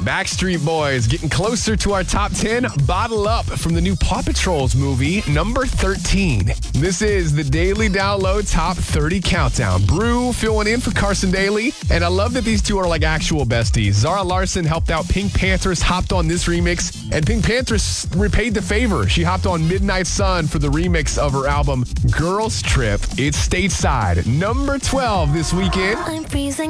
Backstreet Boys getting closer to our top 10. Bottle Up from the new Paw Patrol's movie, number 13. This is the Daily Download Top 30 Countdown. Brew filling in for Carson Daly. And I love that these two are like actual besties. Zara Larsson helped out Pink Panthers, hopped on this remix. And Pink Panthers repaid the favor. She hopped on Midnight Sun for the remix of her album, Girls Trip. It's stateside. Number 12 this weekend. I'm freezing.